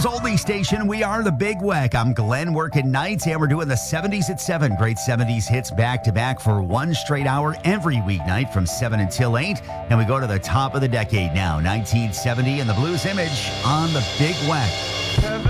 Oldie station, we are the Big Weck. I'm Glenn working nights, and we're doing the 70s at 7. Great 70s hits back to back for one straight hour every weeknight from 7 until 8. And we go to the top of the decade now, 1970 and the Blues Image on the Big Weck.